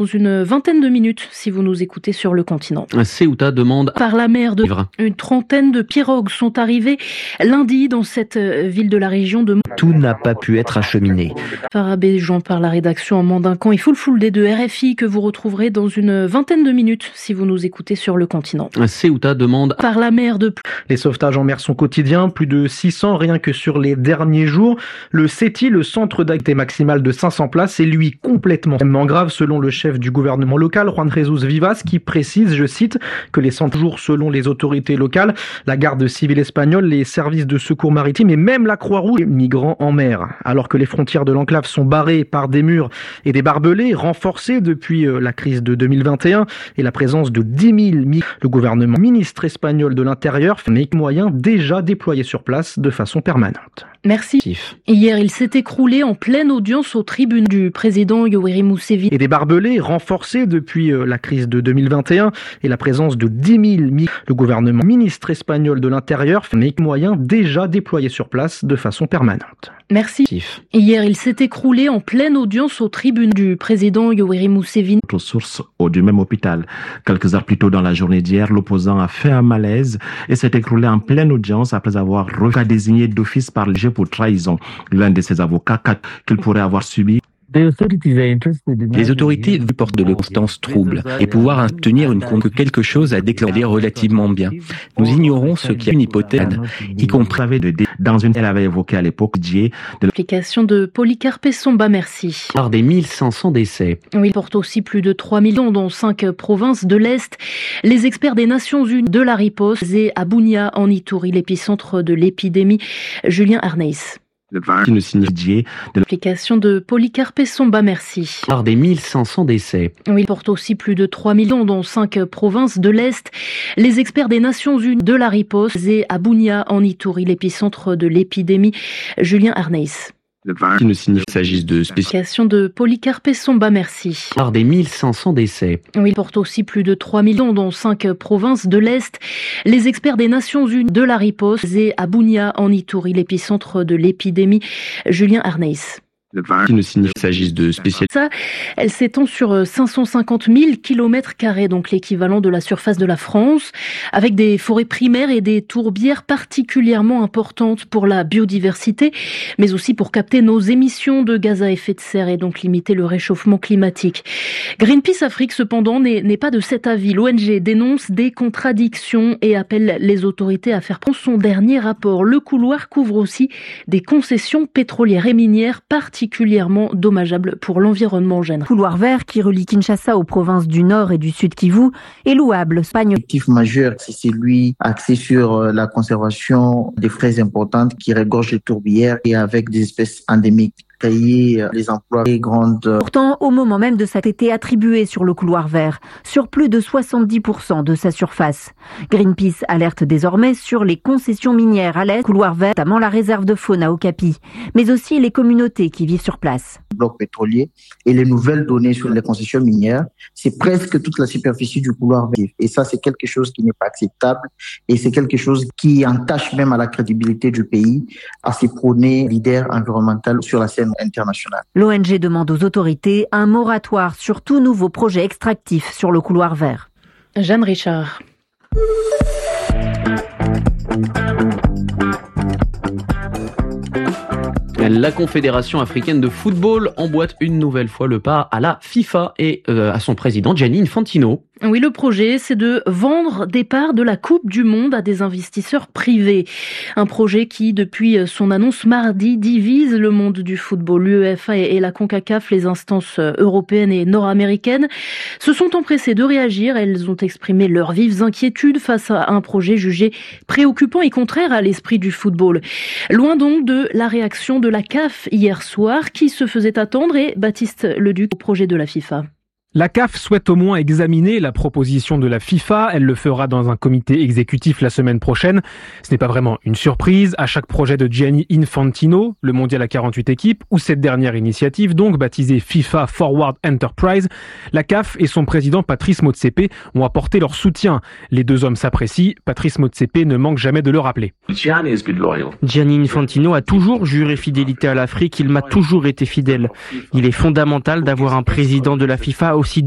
Dans une vingtaine de minutes, si vous nous écoutez sur le continent. Ceuta demande par la mer de une trentaine de pirogues sont arrivées lundi dans cette ville de la région de Tout n'a pas pu être acheminé. Farabé Jean par la rédaction en Mandincan et Full Day de RFI que vous retrouverez dans une vingtaine de minutes si vous nous écoutez sur le continent. Ceuta demande par la mer de Les sauvetages en mer sont quotidiens, plus de 600 rien que sur les derniers jours. Le CETI, le centre d'activité maximale de 500 places, est lui complètement grave selon le chef du gouvernement local, Juan Jesus Vivas, qui précise, je cite, que les 100 jours selon les autorités locales, la garde civile espagnole, les services de secours maritime et même la Croix-Rouge, migrants en mer. Alors que les frontières de l'enclave sont barrées par des murs et des barbelés renforcés depuis la crise de 2021 et la présence de 10 000 migrants, le gouvernement ministre espagnol de l'Intérieur fait moyens déjà déployés sur place de façon permanente. Merci. Hier, il s'est écroulé en pleine audience aux tribunes du président Yoweri Museveni. Et des barbelés renforcés depuis la crise de 2021 et la présence de 10 000 migrants. Le gouvernement ministre espagnol de l'Intérieur fait moyens déjà déployés sur place de façon permanente. Merci. Hier, il s'est écroulé en pleine audience aux tribunes du président Yoweri Museveni. Aux sources du même hôpital. Quelques heures plus tôt dans la journée d'hier, l'opposant a fait un malaise et s'est écroulé en pleine audience après avoir désigné d'office par le juge pour trahison. L'un de ses avocats qu'il pourrait avoir subi. Les autorités portent de constances troubles et pouvoir obtenir que quelque chose a déclaré relativement bien. Nous ignorons ce qui est une hypothèse, y compris dans une elle avait évoqué à l'époque de l'application de Policarpe Somba, merci. Par des 1500 décès. Oui, il porte aussi plus de 3 millions dans 5 provinces de l'Est. Les experts des Nations Unies de la riposte et à Bunia en Ituri, l'épicentre de l'épidémie. Julien Arneis. Qui ne signifie l'application de Policarpe Somba, merci. Par des 1500 décès. Oui, il porte aussi plus de 3 millions dans 5 provinces de l'Est. Les experts des Nations Unies de la riposte et à Bunia en Ituri, l'épicentre de l'épidémie. Julien Arneis. Qui ne signifie qu'il s'agisse de spécification de Policarpe Somba, merci. Par des 1500 décès. Oui, il porte aussi plus de 3 millions dans 5 provinces de l'Est. Les experts des Nations Unies de la riposte et à Bunia en Ituri, l'épicentre de l'épidémie. Julien Arneis. Qui ne signifie qu'il s'agisse de Ça, elle s'étend sur 550 000 km², donc l'équivalent de la surface de la France, avec des forêts primaires et des tourbières particulièrement importantes pour la biodiversité, mais aussi pour capter nos émissions de gaz à effet de serre et donc limiter le réchauffement climatique. Greenpeace Afrique, cependant, n'est pas de cet avis. L'ONG dénonce des contradictions et appelle les autorités à faire prendre son dernier rapport. Le couloir couvre aussi des concessions pétrolières et minières particulièrement dommageable pour l'environnement général. Couloir vert qui relie Kinshasa aux provinces du Nord et du Sud Kivu est louable. L'objectif majeur, c'est celui axé sur la conservation des fraises importantes qui regorgent les tourbières et avec des espèces endémiques. Tailler les emplois et grandes. Pourtant, au moment même de cet été attribué sur le couloir vert, sur plus de 70% de sa surface. Greenpeace alerte désormais sur les concessions minières à l'est, couloir vert, notamment la réserve de faune à Okapi, mais aussi les communautés qui vivent sur place. Blocs pétroliers et les nouvelles données sur les concessions minières, c'est presque toute la superficie du couloir vert. Et ça, c'est quelque chose qui n'est pas acceptable et c'est quelque chose qui entache même à la crédibilité du pays, à ses prônés leaders environnementaux sur la scène internationale. L'ONG demande aux autorités un moratoire sur tout nouveau projet extractif sur le couloir vert. Jeanne Richard. La Confédération africaine de football emboîte une nouvelle fois le pas à la FIFA et à son président Gianni Infantino. Oui, le projet, c'est de vendre des parts de la Coupe du Monde à des investisseurs privés. Un projet qui, depuis son annonce mardi, divise le monde du football. L'UEFA et la CONCACAF, les instances européennes et nord-américaines, se sont empressées de réagir. Elles ont exprimé leurs vives inquiétudes face à un projet jugé préoccupant et contraire à l'esprit du football. Loin donc de la réaction de la CAF hier soir, qui se faisait attendre, et Baptiste Leduc au projet de la FIFA. La CAF souhaite au moins examiner la proposition de la FIFA. Elle le fera dans un comité exécutif la semaine prochaine. Ce n'est pas vraiment une surprise. À chaque projet de Gianni Infantino, le mondial à 48 équipes, ou cette dernière initiative, donc baptisée FIFA Forward Enterprise, la CAF et son président Patrice Motsepe ont apporté leur soutien. Les deux hommes s'apprécient. Patrice Motsepe ne manque jamais de le rappeler. Gianni Infantino a toujours juré fidélité à l'Afrique. Il m'a toujours été fidèle. Il est fondamental d'avoir un président de la FIFA aussi